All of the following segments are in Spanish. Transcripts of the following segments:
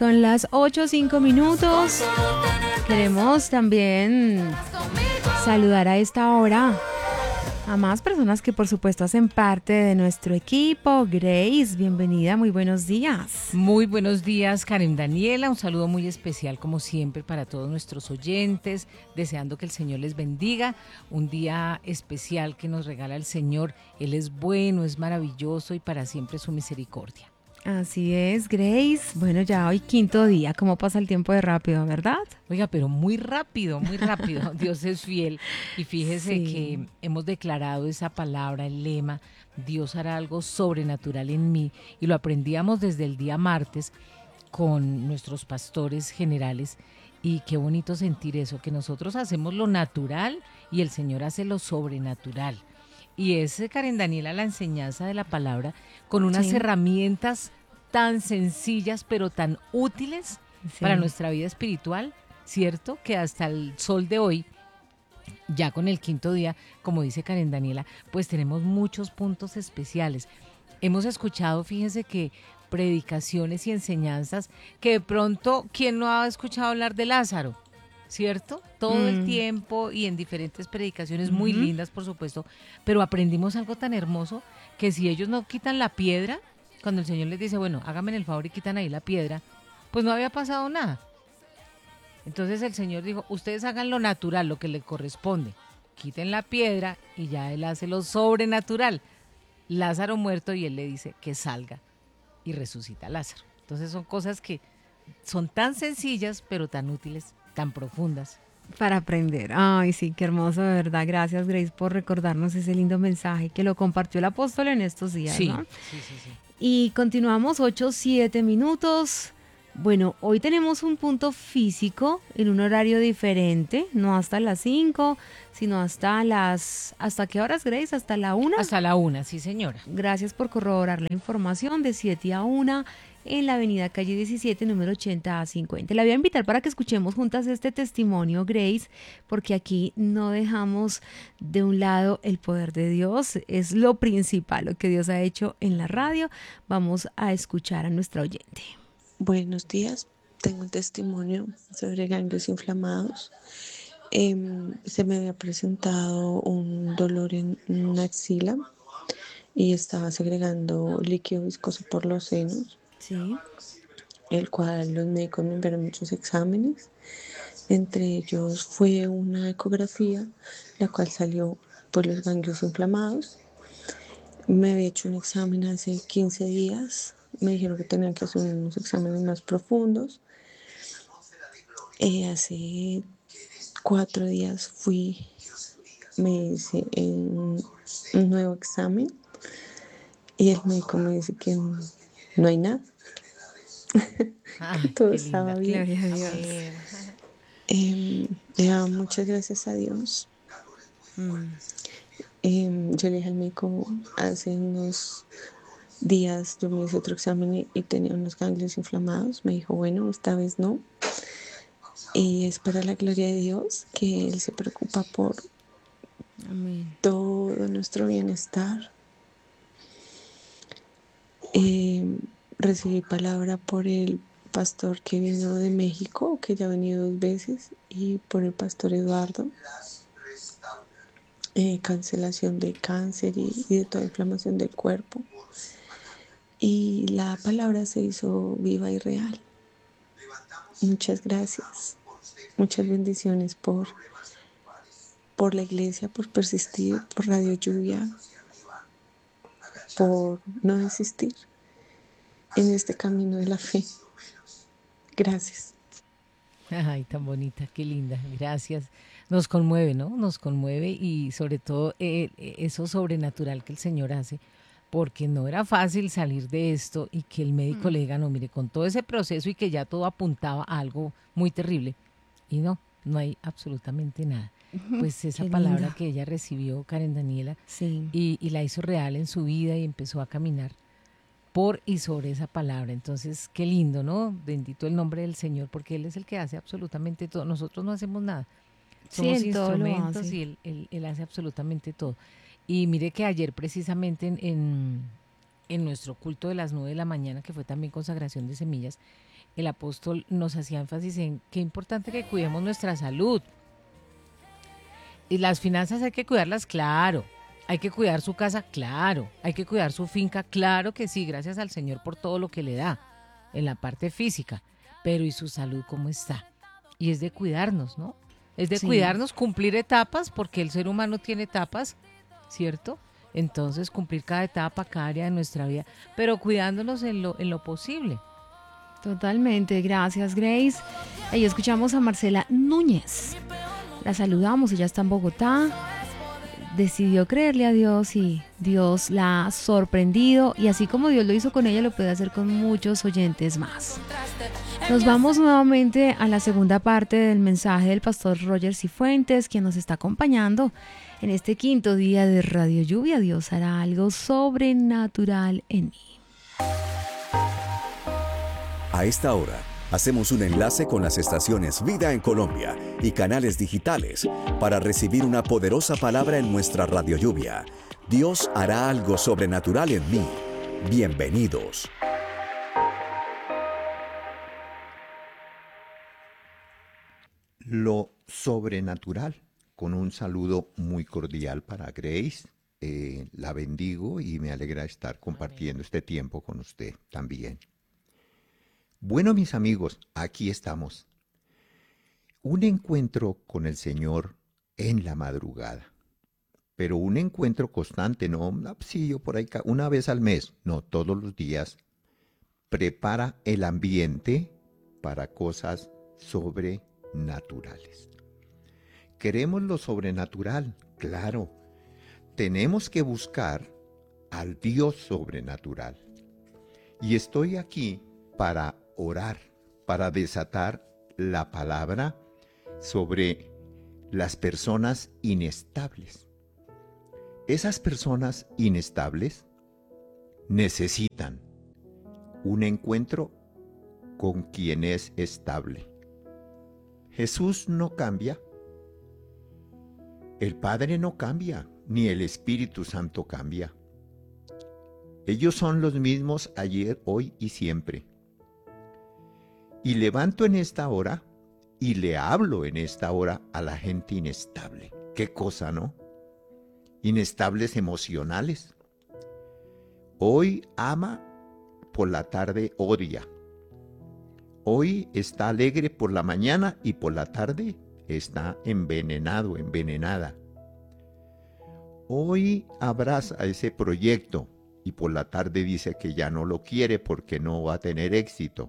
Son las 8:05. Queremos también saludar a esta hora a más personas que por supuesto hacen parte de nuestro equipo. Grace, bienvenida, muy buenos días. Muy buenos días, Karen Daniela, un saludo muy especial como siempre para todos nuestros oyentes, deseando que el Señor les bendiga, un día especial que nos regala el Señor. Él es bueno, es maravilloso y para siempre su misericordia. Así es, Grace. Bueno, ya hoy quinto día, ¿cómo pasa el tiempo de rápido, verdad? Oiga, pero muy rápido, muy rápido. Dios es fiel. Y fíjese que hemos declarado esa palabra, el lema, Dios hará algo sobrenatural en mí. Y lo aprendíamos desde el día martes con nuestros pastores generales. Y qué bonito sentir eso, que nosotros hacemos lo natural y el Señor hace lo sobrenatural. Y es, Karen Daniela, la enseñanza de la palabra con unas herramientas tan sencillas pero tan útiles para nuestra vida espiritual, ¿cierto? Que hasta el sol de hoy, ya con el quinto día, como dice Karen Daniela, pues tenemos muchos puntos especiales. Hemos escuchado, fíjense que predicaciones y enseñanzas que de pronto, ¿quién no ha escuchado hablar de Lázaro? ¿Cierto? Todo el tiempo y en diferentes predicaciones muy lindas, por supuesto, pero aprendimos algo tan hermoso que si ellos no quitan la piedra, cuando el Señor les dice, bueno, háganme el favor y quitan ahí la piedra, pues no había pasado nada. Entonces el Señor dijo, ustedes hagan lo natural, lo que les corresponde, quiten la piedra y ya Él hace lo sobrenatural. Lázaro muerto y Él le dice que salga y resucita a Lázaro. Entonces son cosas que son tan sencillas pero tan útiles, tan profundas. Para aprender. Ay, sí, qué hermoso, de verdad. Gracias, Grace, por recordarnos ese lindo mensaje que lo compartió el apóstol en estos días, Sí, ¿no? sí. Y continuamos 8-7 minutos. Bueno, hoy tenemos un punto físico en un horario diferente, no hasta las 5, sino ¿hasta qué horas, Grace? ¿Hasta la 1? Hasta la 1, sí, señora. Gracias por corroborar la información, de 7 a 1 en la avenida calle 17, número 80A50. La voy a invitar para que escuchemos juntas este testimonio, Grace, porque aquí no dejamos de un lado el poder de Dios, es lo principal, lo que Dios ha hecho en la radio. Vamos a escuchar a nuestra oyente. Buenos días, tengo un testimonio sobre ganglios inflamados. Se me había presentado un dolor en una axila y estaba segregando líquido viscoso por los senos, Sí. el cual los médicos me enviaron muchos exámenes. Entre ellos fue una ecografía, la cual salió por los ganglios inflamados. Me había hecho un examen hace 15 días. Me dijeron que tenía que hacer unos exámenes más profundos. Hace 4 días me hice un nuevo examen y el médico me dice que no hay nada, que Ay, todo qué linda. estaba bien. Gloria a Dios. Le daba muchas gracias a Dios. Yo le dije al médico hace unos días, yo me hice otro examen y tenía unos ganglios inflamados. Me dijo, bueno, esta vez no. Y es para la gloria de Dios que Él se preocupa por Amén. todo nuestro bienestar. Recibí palabra por el pastor que vino de México, que ya ha venido 2 veces, y por el pastor Eduardo. Cancelación de cáncer y de toda inflamación del cuerpo. Y la palabra se hizo viva y real. Muchas gracias. Muchas bendiciones por la iglesia, por persistir, por Radio Lluvia, por no desistir en este camino de la fe. Gracias. Ay, tan bonita, qué linda, gracias. Nos conmueve, ¿no? Nos conmueve y sobre todo eso sobrenatural que el Señor hace, porque no era fácil salir de esto y que el médico le diga, no, mire, con todo ese proceso y que ya todo apuntaba a algo muy terrible. Y no hay absolutamente nada. Pues esa Qué palabra linda. que ella recibió, Karen Daniela, Sí. y la hizo real en su vida y empezó a caminar por y sobre esa palabra. Entonces, qué lindo, ¿no? Bendito el nombre del Señor, porque Él es el que hace absolutamente todo. Nosotros no hacemos nada. Sí, Somos él todo lo instrumentos hace. y Él hace absolutamente todo. Y mire que ayer precisamente en nuestro culto de las 9 de la mañana, que fue también consagración de semillas, el apóstol nos hacía énfasis en qué importante que cuidemos nuestra salud. Y las finanzas hay que cuidarlas, claro. Hay que cuidar su casa, claro. Hay que cuidar su finca, claro que sí, gracias al Señor por todo lo que le da en la parte física. Pero ¿y su salud cómo está? Y es de cuidarnos, ¿no? Es de Sí, cuidarnos, cumplir etapas, porque el ser humano tiene etapas, ¿cierto? Entonces cumplir cada etapa, cada área de nuestra vida, pero cuidándonos en lo posible. totalmente. Gracias, Grace. Ahí escuchamos a Marcela Núñez. La saludamos, ella está en Bogotá. Decidió creerle a Dios y Dios la ha sorprendido. Y así como Dios lo hizo con ella, lo puede hacer con muchos oyentes más. Nos vamos nuevamente a la segunda parte del mensaje del pastor Roger Cifuentes, quien nos está acompañando en este quinto día de Radio Lluvia. Dios hará algo sobrenatural en mí. A esta hora, hacemos un enlace con las estaciones Vida en Colombia y canales digitales para recibir una poderosa palabra en nuestra Radio Lluvia. Dios hará algo sobrenatural en mí. Bienvenidos. Lo sobrenatural, con un saludo muy cordial para Grace. La bendigo y me alegra estar compartiendo este tiempo con usted también. Bueno, mis amigos, aquí estamos. Un encuentro con el Señor en la madrugada. Pero un encuentro constante, no, sí, yo por ahí una vez al mes, no, todos los días. Prepara el ambiente para cosas sobrenaturales. ¿Queremos lo sobrenatural? Claro. Tenemos que buscar al Dios sobrenatural. Y estoy aquí para orar, para desatar la palabra sobre las personas inestables. Esas personas inestables necesitan un encuentro con quien es estable. Jesús no cambia, el Padre no cambia, ni el Espíritu Santo cambia. Ellos son los mismos ayer, hoy y siempre. Y levanto en esta hora y le hablo en esta hora a la gente inestable. ¿Qué cosa, no? Inestables emocionales. Hoy ama, por la tarde odia. Hoy está alegre por la mañana y por la tarde está envenenado, envenenada. Hoy abraza ese proyecto y por la tarde dice que ya no lo quiere porque no va a tener éxito.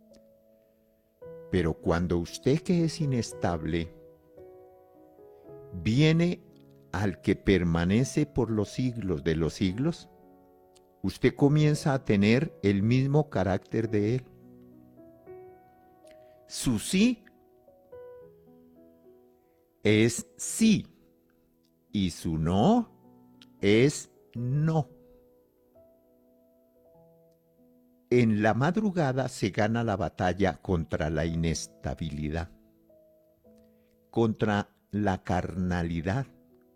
Pero cuando usted que es inestable viene al que permanece por los siglos de los siglos, usted comienza a tener el mismo carácter de él. Su sí es sí y su no es no. En la madrugada se gana la batalla contra la inestabilidad, contra la carnalidad,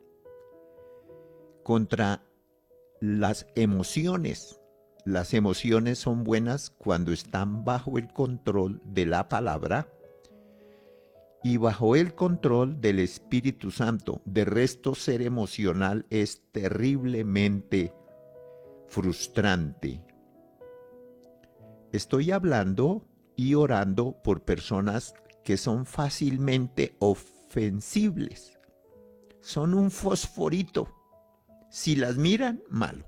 contra las emociones. Las emociones son buenas cuando están bajo el control de la palabra y bajo el control del Espíritu Santo. De resto, ser emocional es terriblemente frustrante. Estoy hablando y orando por personas que son fácilmente ofensibles. Son un fosforito. Si las miran, malo.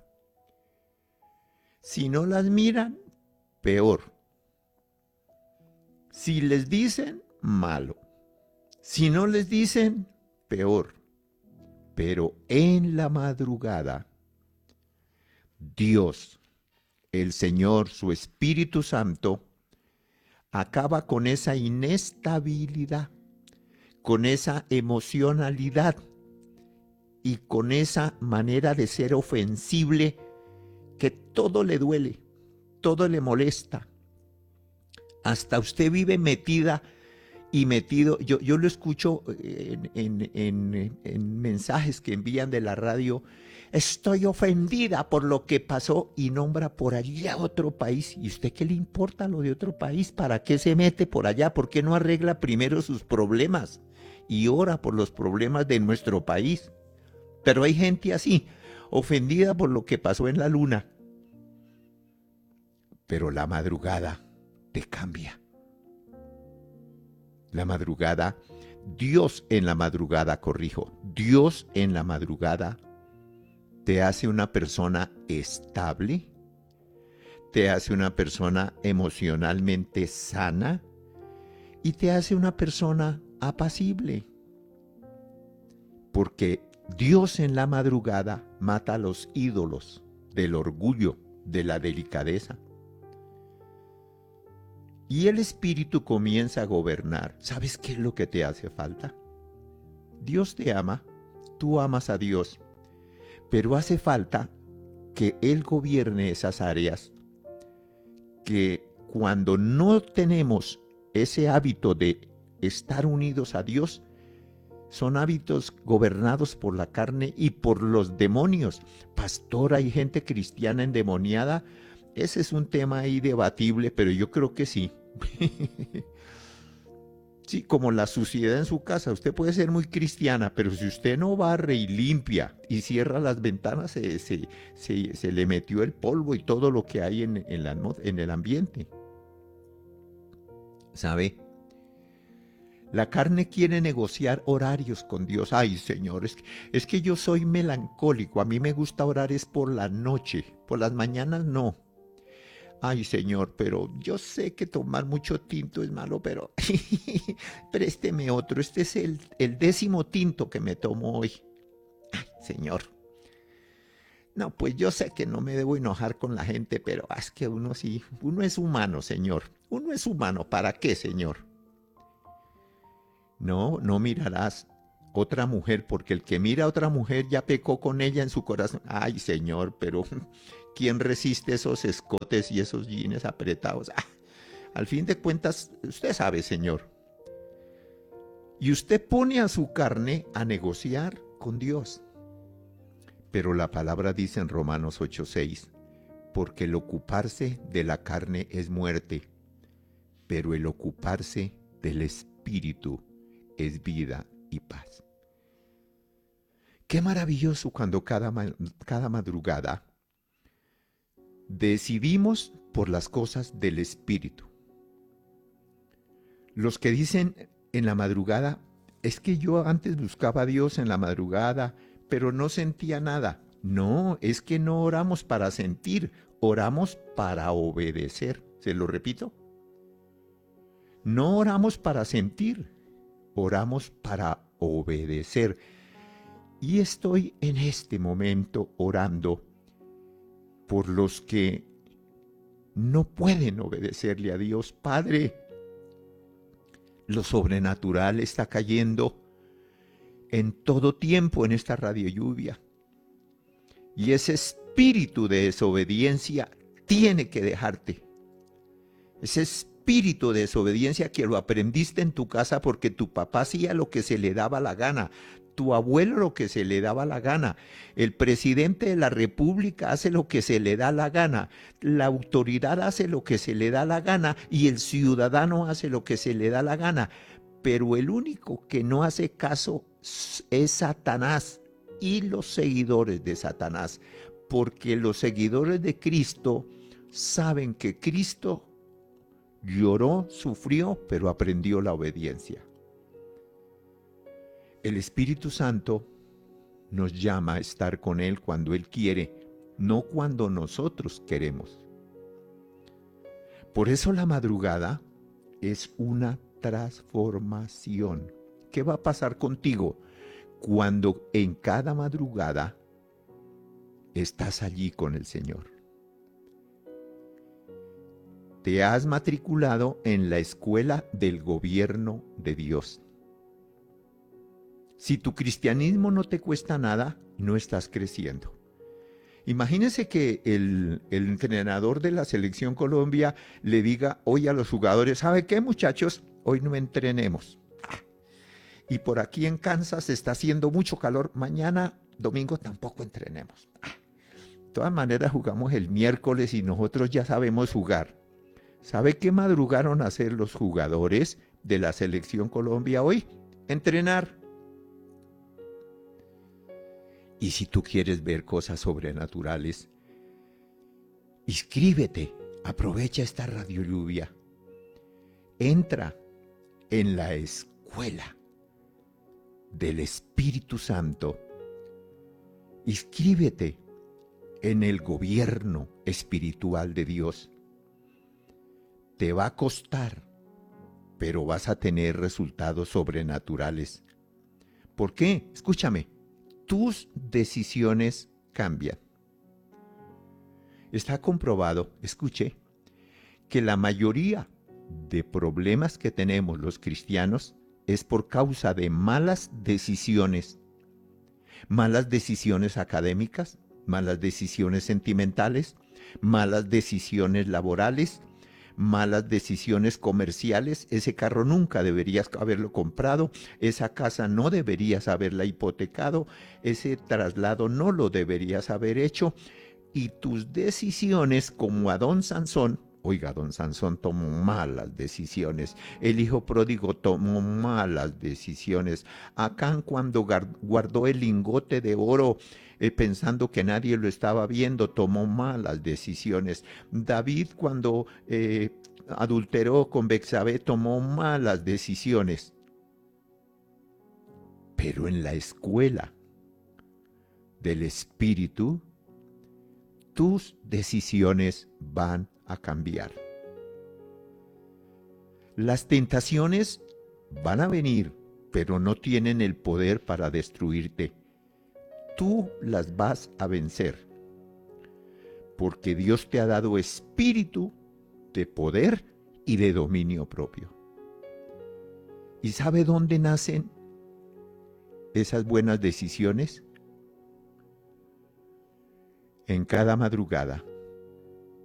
Si no las miran, peor. Si les dicen, malo. Si no les dicen, peor. Pero en la madrugada, Dios, el Señor, su Espíritu Santo, acaba con esa inestabilidad, con esa emocionalidad y con esa manera de ser ofensible que todo le duele, todo le molesta. Hasta usted vive metida y metido. Yo lo escucho en mensajes que envían de la radio. estoy ofendida por lo que pasó y nombra por allá otro país. ¿Y usted qué le importa lo de otro país? ¿Para qué se mete por allá? ¿Por qué no arregla primero sus problemas y ora por los problemas de nuestro país? Pero hay gente así, ofendida por lo que pasó en la luna. Pero la madrugada te cambia. La madrugada, Dios en la madrugada, Dios en la madrugada te hace una persona estable, te hace una persona emocionalmente sana y te hace una persona apacible. Porque Dios en la madrugada mata a los ídolos del orgullo, de la delicadeza. Y el Espíritu comienza a gobernar. ¿Sabes qué es lo que te hace falta? Dios te ama, tú amas a Dios, pero hace falta que Él gobierne esas áreas que cuando no tenemos ese hábito de estar unidos a Dios, son hábitos gobernados por la carne y por los demonios. Pastor, ¿hay gente cristiana endemoniada? Ese es un tema ahí debatible, pero yo creo que sí. Sí, como la suciedad en su casa. Usted puede ser muy cristiana, pero si usted no barre y limpia y cierra las ventanas, se le metió el polvo y todo lo que hay en el ambiente. ¿Sabe? La carne quiere negociar horarios con Dios. Ay, Señor, es que yo soy melancólico. A mí me gusta orar es por la noche. Por las mañanas no. Ay, Señor, pero yo sé que tomar mucho tinto es malo, pero présteme otro. Este es el 10º tinto que me tomo hoy. Ay, Señor. No, pues yo sé que no me debo enojar con la gente, pero es que uno sí, uno es humano, Señor. Uno es humano. ¿Para qué, Señor? No mirarás otra mujer, porque el que mira a otra mujer ya pecó con ella en su corazón. Ay, Señor, pero ¿quién resiste esos escotes y esos jeans apretados? Al fin de cuentas, usted sabe, Señor. Y usted pone a su carne a negociar con Dios. Pero la palabra dice en Romanos 8:6, porque el ocuparse de la carne es muerte, pero el ocuparse del Espíritu es vida y paz. Qué maravilloso cuando cada madrugada decidimos por las cosas del Espíritu. Los que dicen en la madrugada, es que yo antes buscaba a Dios en la madrugada, pero no sentía nada. No, es que no oramos para sentir, oramos para obedecer. ¿Se lo repito? No oramos para sentir, oramos para obedecer. Y estoy en este momento orando por los que no pueden obedecerle a Dios. Padre, lo sobrenatural está cayendo en todo tiempo en esta radio lluvia. Y ese espíritu de desobediencia tiene que dejarte. Ese espíritu de desobediencia que lo aprendiste en tu casa porque tu papá hacía lo que se le daba la gana. Tu abuelo lo que se le daba la gana, el presidente de la república hace lo que se le da la gana, la autoridad hace lo que se le da la gana y el ciudadano hace lo que se le da la gana, pero el único que no hace caso es Satanás y los seguidores de Satanás, porque los seguidores de Cristo saben que Cristo lloró, sufrió, pero aprendió la obediencia. El Espíritu Santo nos llama a estar con Él cuando Él quiere, no cuando nosotros queremos. Por eso la madrugada es una transformación. ¿Qué va a pasar contigo cuando en cada madrugada estás allí con el Señor? Te has matriculado en la escuela del gobierno de Dios. Si tu cristianismo no te cuesta nada, no estás creciendo. Imagínense que el entrenador de la Selección Colombia le diga hoy a los jugadores, ¿sabe qué, muchachos? Hoy no entrenemos. Y por aquí en Kansas está haciendo mucho calor, mañana domingo tampoco entrenemos. De todas maneras jugamos el miércoles y nosotros ya sabemos jugar. ¿Sabe qué madrugaron a hacer los jugadores de la Selección Colombia hoy? Entrenar. Y si tú quieres ver cosas sobrenaturales, inscríbete, aprovecha esta Radio Lluvia. Entra en la escuela del Espíritu Santo. Inscríbete en el gobierno espiritual de Dios. Te va a costar, pero vas a tener resultados sobrenaturales. ¿Por qué? Escúchame, tus decisiones cambian. Está comprobado, escuche, que la mayoría de problemas que tenemos los cristianos es por causa de malas decisiones académicas, malas decisiones sentimentales, malas decisiones laborales, malas decisiones comerciales. Ese carro nunca deberías haberlo comprado, esa casa no deberías haberla hipotecado, ese traslado no lo deberías haber hecho, y tus decisiones, como a don Sansón, oiga, don Sansón tomó malas decisiones, el hijo pródigo tomó malas decisiones, Acán cuando guardó el lingote de oro pensando que nadie lo estaba viendo, tomó malas decisiones, David cuando adulteró con Betsabé tomó malas decisiones. Pero en la escuela del Espíritu, tus decisiones van a cambiar. Las tentaciones van a venir, pero no tienen el poder para destruirte. Tú las vas a vencer, porque Dios te ha dado espíritu de poder y de dominio propio. ¿Y sabe dónde nacen esas buenas decisiones? En cada madrugada,